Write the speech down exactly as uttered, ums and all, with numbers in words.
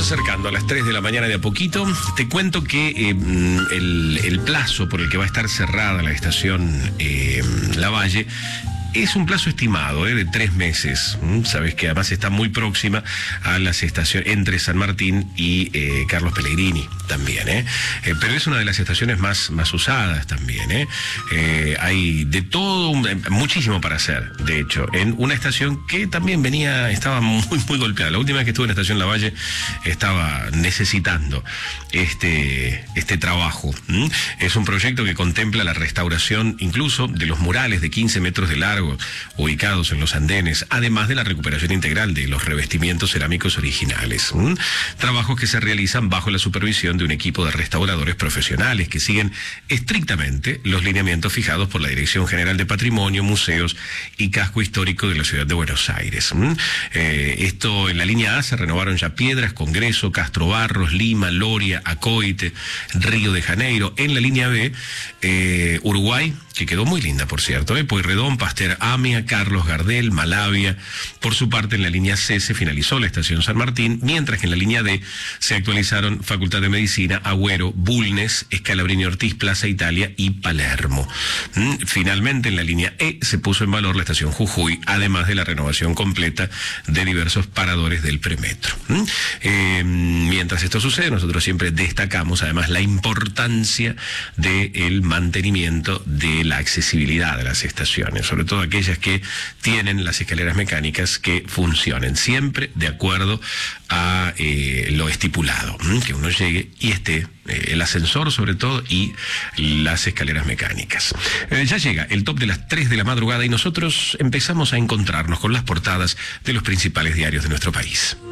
acercando a las tres de la mañana de a poquito. Te cuento que eh, el, el plazo por el que va a estar cerrada la estación eh, Lavalle es un plazo estimado eh, de tres meses. ¿Mm? Sabes que además está muy próxima a las estaciones entre San Martín y eh, Carlos Pellegrini también. ¿eh? Eh, pero es una de las estaciones más, más usadas también. ¿eh? Eh, hay de todo, un, muchísimo para hacer, de hecho, en una estación que también venía, estaba muy, muy golpeada. La última vez que estuve en la estación Lavalle estaba necesitando este, este trabajo. ¿Mm? Es un proyecto que contempla la restauración incluso de los murales de quince metros de largo ubicados en los andenes, además de la recuperación integral de los revestimientos cerámicos originales. ¿Mm? Trabajos que se realizan bajo la supervisión de un equipo de restauradores profesionales que siguen estrictamente los lineamientos fijados por la Dirección General de Patrimonio, Museos y Casco Histórico de la Ciudad de Buenos Aires. ¿Mm? Eh, esto en la línea A se renovaron ya Piedras, Congreso, Castro Barros, Lima, Loria, Acoite, Río de Janeiro. En la línea B, eh, Uruguay, que quedó muy linda, por cierto, ¿eh? Pueyrredón, Pasteur Amia, Carlos Gardel, Malavia. Por su parte, en la línea C se finalizó la estación San Martín, mientras que en la línea D se actualizaron Facultad de Medicina, Agüero, Bulnes, Scalabrini Ortiz, Plaza Italia y Palermo. ¿Mm? Finalmente, en la línea E se puso en valor la estación Jujuy, además de la renovación completa de diversos paradores del premetro. ¿Mm? Eh, mientras esto sucede, nosotros siempre destacamos además la importancia del mantenimiento de la accesibilidad de las estaciones, sobre todo aquellas que tienen las escaleras mecánicas que funcionen, siempre de acuerdo a eh, lo estipulado, ¿m? Que uno llegue y esté eh, el ascensor sobre todo y las escaleras mecánicas. Eh, ya llega el top de las tres de la madrugada y nosotros empezamos a encontrarnos con las portadas de los principales diarios de nuestro país.